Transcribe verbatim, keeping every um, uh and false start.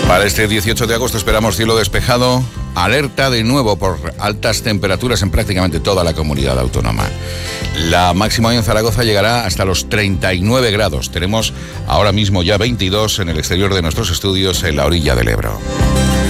Para este dieciocho de agosto esperamos cielo despejado, alerta de nuevo por altas temperaturas en prácticamente toda la comunidad autónoma. La máxima hoy en Zaragoza llegará hasta los treinta y nueve grados. Tenemos ahora mismo ya veintidós en el exterior de nuestros estudios en la orilla del Ebro.